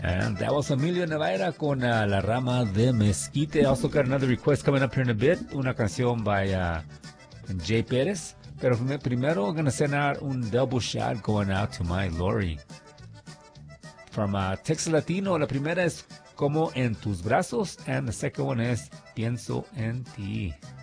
And that was Emilio Nevaera con La Rama de Mezquite. Also got another request coming up here in a bit. Una canción by Jay Perez. Pero primero, I'm going to send out un double shot going out to my Lori. From Texas Latino, la primera es Como en tus brazos. And the second one is Pienso en ti.